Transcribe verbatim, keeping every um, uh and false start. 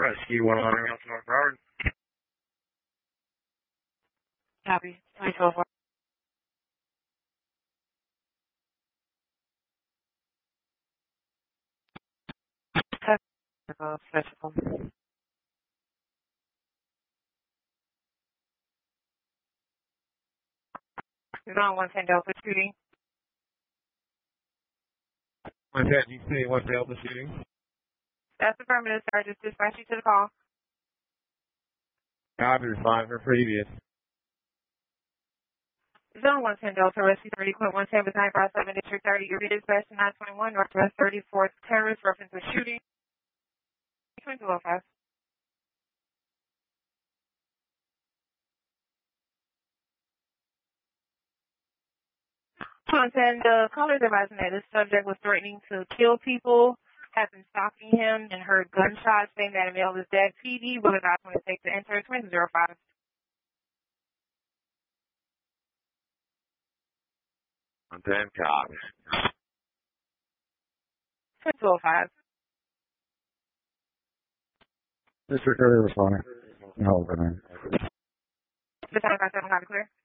Rescue one hundred North Broward. Copy. twenty twelve. Uh, physical. You're on one ten Delta shooting. one ten, you say one Delta shooting? That's affirmative, sir. Just dispatch you to the call. Copy, respond for previous. Zone one ten Delta, Rescue thirty, Quint one ten, Battalion five seven, District thirty. Your dispatch to nine twenty-one, Northwest thirty-fourth Terrace, reference with shooting. twenty-two oh five. Content, the callers advising that this subject was threatening to kill people, has been stalking him, and heard gunshots saying that a male is dead. P D will advise when to take the enter twenty oh five. one ten, copy. twenty-two oh five. District thirty responding. No, opening. Battalion five seven, copy clear.